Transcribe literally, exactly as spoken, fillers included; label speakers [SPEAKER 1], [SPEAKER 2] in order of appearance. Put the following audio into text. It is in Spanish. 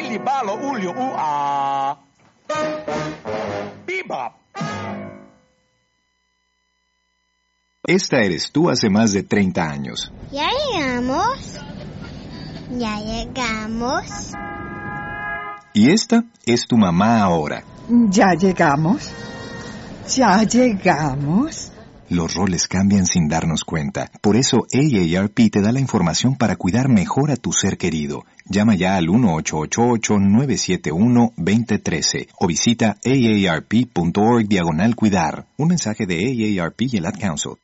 [SPEAKER 1] Billy, Balo, Julio, Ua. Bebop.
[SPEAKER 2] Esta eres tú hace más de treinta años.
[SPEAKER 3] Ya llegamos. Ya llegamos.
[SPEAKER 2] Y esta es tu mamá ahora.
[SPEAKER 4] Ya llegamos. Ya llegamos.
[SPEAKER 2] Los roles cambian sin darnos cuenta. Por eso A A R P te da la información para cuidar mejor a tu ser querido. Llama ya al uno ocho ocho ocho, nueve siete uno, dos cero uno tres o visita aarp punto org diagonal cuidar. Un mensaje de A A R P y el Ad Council.